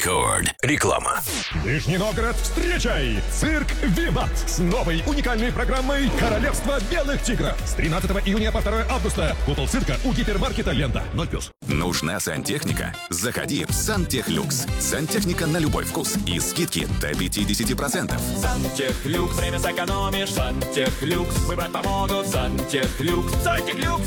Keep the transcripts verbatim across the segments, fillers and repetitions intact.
Рекорд. Реклама. Нижний Новгород, встречай! Цирк «Виват» с новой уникальной программой «Королевство белых тигров». С тринадцатого июня по второе августа. Купол цирка у гипермаркета «Лента». ноль плюс. Нужна сантехника? Заходи в «Сантехлюкс». Сантехника на любой вкус и скидки до пятьдесят процентов. «Сантехлюкс», время сэкономишь. «Сантехлюкс», выбрать помогут. «Сантехлюкс», «Сантехлюкс».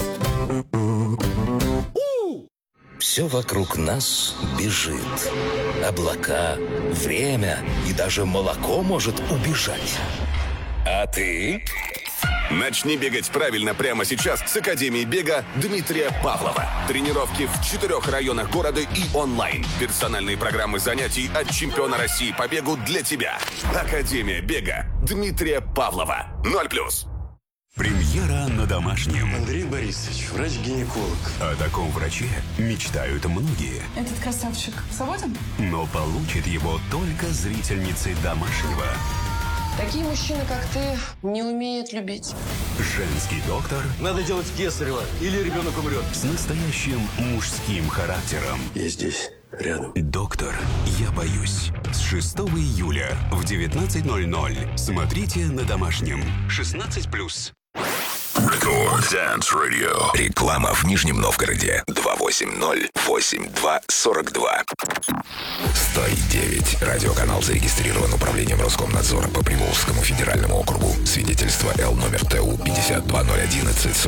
Все вокруг нас бежит. Облака, время и даже молоко может убежать. А ты? Начни бегать правильно прямо сейчас с Академией бега Дмитрия Павлова. Тренировки в четырех районах города и онлайн. Персональные программы занятий от чемпиона России по бегу для тебя. Академия бега Дмитрия Павлова. ноль плюс. Премьера на домашнем. Андрей Борисович, врач-гинеколог. О таком враче мечтают многие. Этот красавчик свободен? Но получит его только зрительницы домашнего. Такие мужчины, как ты, не умеют любить. Женский доктор. Надо делать кесарево, или ребенок умрет. С настоящим мужским характером. Я здесь, рядом. Доктор, я боюсь. С шестого июля в девятнадцать ноль ноль. Смотрите на домашнем. шестнадцать плюс. Рекорд Dance Radio. Реклама в Нижнем Новгороде. два восемь ноль восемь два сорок два. сто девять. Радиоканал зарегистрирован управлением Роскомнадзора по Приволжскому федеральному округу. Свидетельство Л номер ТУ пятьдесят два ноль одиннадцать.